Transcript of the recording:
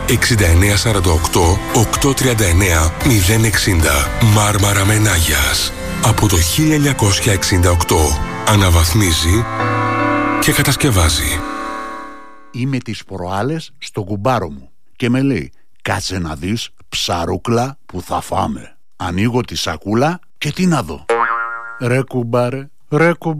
6948 839 060. Μάρμαρα Μενάγιας. Από το 1968 αναβαθμίζει και κατασκευάζει. Είμαι τις προάλλες στον κουμπάρο μου και με λέει: κάτσε να δεις ψαρούκλα που θα φάμε. Ανοίγω τη σακούλα και τι να δω? Ρε κουμπάρε,